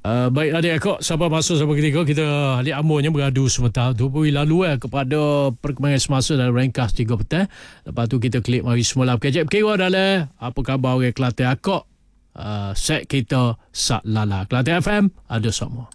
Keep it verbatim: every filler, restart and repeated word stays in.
Uh, baik adik akak, sabar masuk sampai ketika kita adik amurnya beradu sebentar dua puluh lalu eh, kepada perkembangan semasa dalam ringkas tiga petang. Lepas tu kita klik mari semula kejap kira dalam apa khabar orang Kelantan akak. Uh, set kita sak lala Kelantan F M ada semua.